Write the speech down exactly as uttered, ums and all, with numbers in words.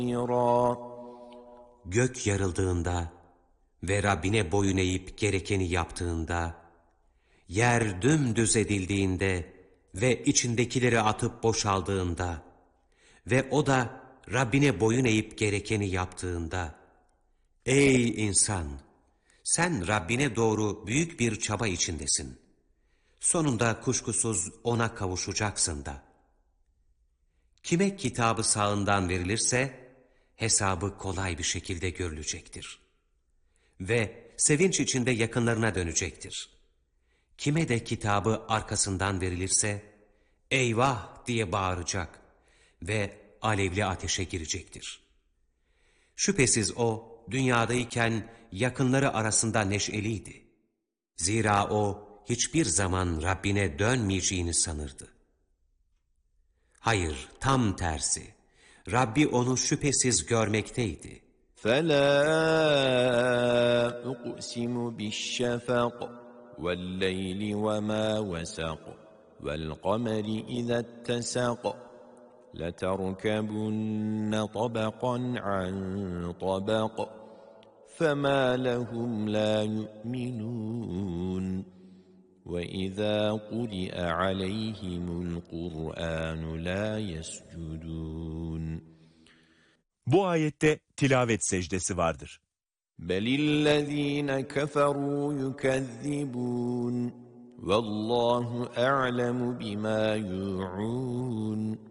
Gök yarıldığında ve Rabbine boyun eğip gerekeni yaptığında, yer dümdüz edildiğinde ve içindekileri atıp boşaldığında ve o da Rabbine boyun eğip gerekeni yaptığında, ey insan! Sen Rabbine doğru büyük bir çaba içindesin. Sonunda kuşkusuz ona kavuşacaksın da. Kime kitabı sağından verilirse, hesabı kolay bir şekilde görülecektir. Ve sevinç içinde yakınlarına dönecektir. Kime de kitabı arkasından verilirse, eyvah diye bağıracak ve alevli ateşe girecektir. Şüphesiz o, dünyadayken yakınları arasında neşeliydi. Zira o, hiçbir zaman Rabbine dönmeyeceğini sanırdı. Hayır, tam tersi. Rabbi onu şüphesiz görmekteydi. فَلَا أُقْسِمُ بِالشَّفَقِ وَاللَّيْلِ وَمَا وَسَقَ وَالْقَمَرِ إِذَا اتَّسَقَ لَتَرْكَبُنَّ طَبَقًا عَنْ طَبَقٍ فَمَا لَهُمْ لَا يُؤْمِنُونَ وَإِذَا قُرِئَ عَلَيْهِمُ الْقُرْآنُ لَا يَسْجُدُونَ. Bu ayette tilavet secdesi vardır. بَلِ الَّذ۪ينَ كَفَرُوا يُكَذِّبُونَ وَاللّٰهُ أَعْلَمُ بِمَا يُوعُونَ.